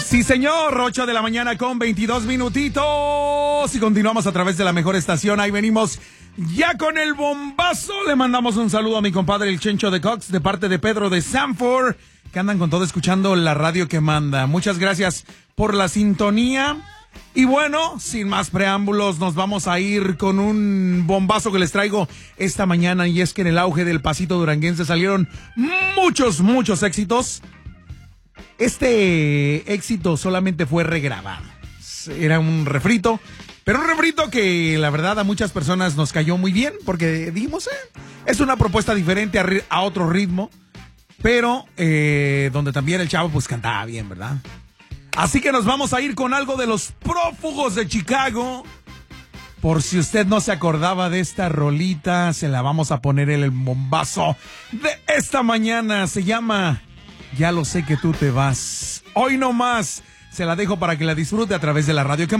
Sí, señor, 8 de la mañana con 22 minutitos. Y continuamos a través de la mejor estación. Ahí venimos ya con el bombazo. Le mandamos un saludo a mi compadre el Chencho de Cox, de parte de Pedro de Sanford, que andan con todo escuchando la radio que manda. Muchas gracias por la sintonía. Y bueno, sin más preámbulos, nos vamos a ir con un bombazo que les traigo esta mañana. Y es que en el auge del pasito duranguense salieron muchos éxitos. Este éxito solamente fue regrabado. Era un refrito, pero un refrito que la verdad a muchas personas nos cayó muy bien, porque dijimos, es una propuesta diferente a otro ritmo, pero donde también el chavo pues cantaba bien, ¿verdad? Así que nos vamos a ir con algo de Los Prófugos de Chicago. Por si usted no se acordaba de esta rolita, se la vamos a poner en el bombazo de esta mañana. Se llama Ya lo sé que tú te vas. Hoy no más. Se la dejo para que la disfrute a través de la radio que